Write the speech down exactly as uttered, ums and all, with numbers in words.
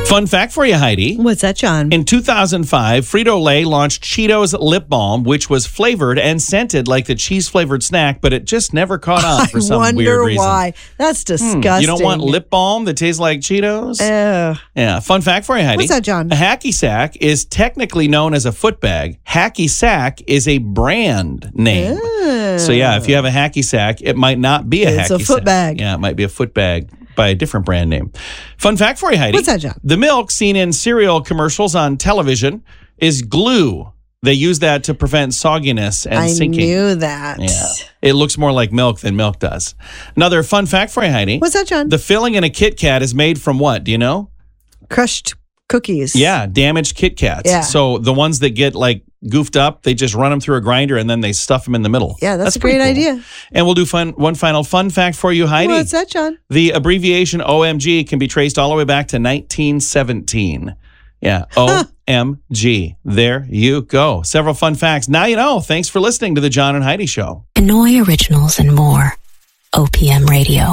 Fun fact for you, Heidi. What's that, John? In two thousand five, Frito-Lay launched Cheetos Lip Balm, which was flavored and scented like the cheese-flavored snack, but it just never caught on for some wonder weird reason. why. That's disgusting. Hmm, you don't want lip balm that tastes like Cheetos? Ugh. Yeah. Fun fact for you, Heidi. What's that, John? A hacky sack is technically known as a foot bag. Hacky sack is a brand name. Oh. So, yeah, if you have a hacky sack, it might not be a It's hacky a foot sack. bag. Yeah, it might be a foot bag by a different brand name. Fun fact for you, Heidi. What's that, John? The milk seen in cereal commercials on television is glue. They use that to prevent sogginess and I sinking. knew that. Yeah. It looks more like milk than milk does. Another fun fact for you, Heidi. What's that, John? The filling in a Kit Kat is made from what? Do you know? Crushed cookies. Yeah, damaged Kit Kats. Yeah. So the ones that get like goofed up, they just run them through a grinder and then they stuff them in the middle. Yeah, that's, a pretty great cool. idea. And we'll do fun, one final fun fact for you, Heidi. What's that, John? The abbreviation O M G can be traced all the way back to nineteen seventeen. Yeah, O M G. There you go. Several fun facts. Now you know. Thanks for listening to the John and Heidi Show. Hanoi Originals and more. O P M Radio.